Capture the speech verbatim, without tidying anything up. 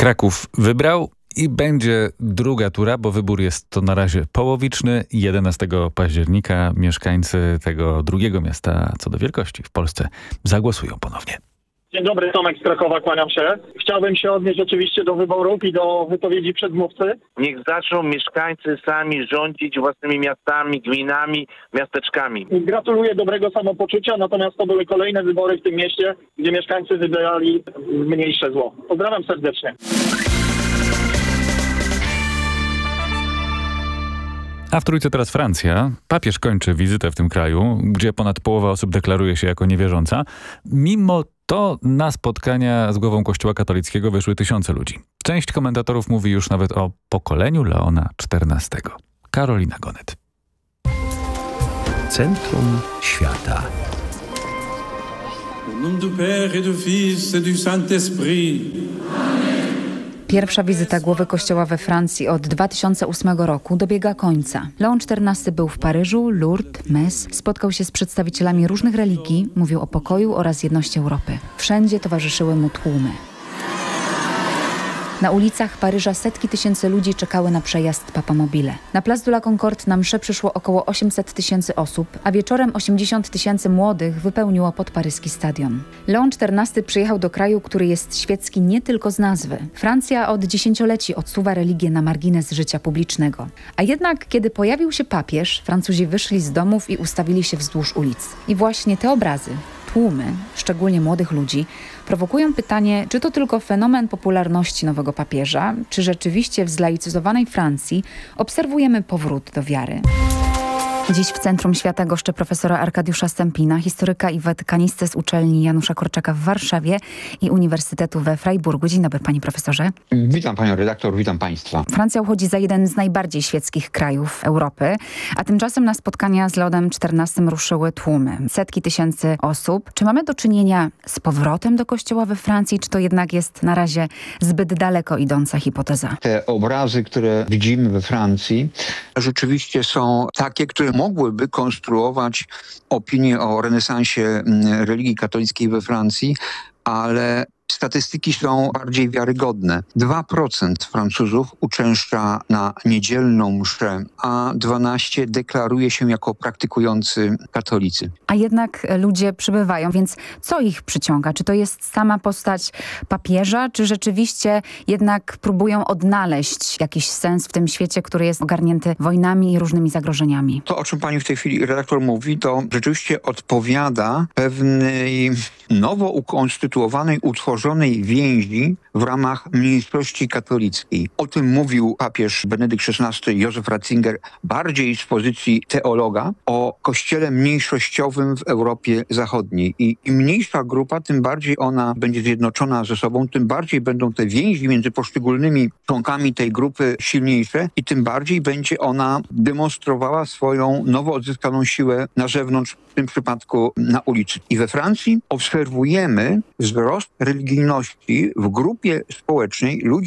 Kraków wybrał i będzie druga tura, bo wybór jest to na razie połowiczny. jedenastego października mieszkańcy tego drugiego miasta co do wielkości w Polsce zagłosują ponownie. Dzień dobry, Tomek z Krakowa, kłaniam się. Chciałbym się odnieść oczywiście do wyborów i do wypowiedzi przedmówcy. Niech zaczną mieszkańcy sami rządzić własnymi miastami, gminami, miasteczkami. Gratuluję dobrego samopoczucia, natomiast to były kolejne wybory w tym mieście, gdzie mieszkańcy wybrali mniejsze zło. Pozdrawiam serdecznie. A w trójce teraz Francja. Papież kończy wizytę w tym kraju, gdzie ponad połowa osób deklaruje się jako niewierząca. Mimo to na spotkania z głową Kościoła katolickiego wyszły tysiące ludzi. Część komentatorów mówi już nawet o pokoleniu Leona czternastego. Karolina Gonet. Centrum świata. Au nom du Père et du Fils et du Saint-Esprit. Pierwsza wizyta głowy kościoła we Francji od dwa tysiące ósmego roku dobiega końca. Leon czternasty był w Paryżu, Lourdes, Metz, spotkał się z przedstawicielami różnych religii, mówił o pokoju oraz jedności Europy. Wszędzie towarzyszyły mu tłumy. Na ulicach Paryża setki tysięcy ludzi czekały na przejazd Papamobile. Na Place de la Concorde na mszę przyszło około osiemset tysięcy osób, a wieczorem osiemdziesiąt tysięcy młodych wypełniło podparyski stadion. Leon czternasty przyjechał do kraju, który jest świecki nie tylko z nazwy. Francja od dziesięcioleci odsuwa religię na margines życia publicznego. A jednak, kiedy pojawił się papież, Francuzi wyszli z domów i ustawili się wzdłuż ulic. I właśnie te obrazy, tłumy, szczególnie młodych ludzi, prowokują pytanie, czy to tylko fenomen popularności nowego papieża, czy rzeczywiście w zlaicyzowanej Francji obserwujemy powrót do wiary. Dziś w Centrum Świata goszczę profesora Arkadiusza Stępina, historyka i watykanistę z uczelni Janusza Korczaka w Warszawie i Uniwersytetu we Freiburgu. Dzień dobry, panie profesorze. Witam panią redaktor, witam państwa. Francja uchodzi za jeden z najbardziej świeckich krajów Europy, a tymczasem na spotkania z Leonem czternastym ruszyły tłumy. Setki tysięcy osób. Czy mamy do czynienia z powrotem do kościoła we Francji, czy to jednak jest na razie zbyt daleko idąca hipoteza? Te obrazy, które widzimy we Francji, rzeczywiście są takie, które mogłyby konstruować opinię o renesansie religii katolickiej we Francji, ale statystyki są bardziej wiarygodne. dwa procent Francuzów uczęszcza na niedzielną mszę, a dwanaście procent deklaruje się jako praktykujący katolicy. A jednak ludzie przybywają, więc co ich przyciąga? Czy to jest sama postać papieża, czy rzeczywiście jednak próbują odnaleźć jakiś sens w tym świecie, który jest ogarnięty wojnami i różnymi zagrożeniami? To, o czym pani w tej chwili redaktor mówi, to rzeczywiście odpowiada pewnej nowo ukonstytuowanej, utworzonej więzi w ramach mniejszości katolickiej. O tym mówił papież Benedykt szesnasty Józef Ratzinger bardziej z pozycji teologa o kościele mniejszościowym w Europie Zachodniej. I im mniejsza grupa, tym bardziej ona będzie zjednoczona ze sobą, tym bardziej będą te więzi między poszczególnymi członkami tej grupy silniejsze i tym bardziej będzie ona demonstrowała swoją nowo odzyskaną siłę na zewnątrz, w tym przypadku na ulicy. I we Francji obserwujemy wzrost religijności w grupie społecznej ludzi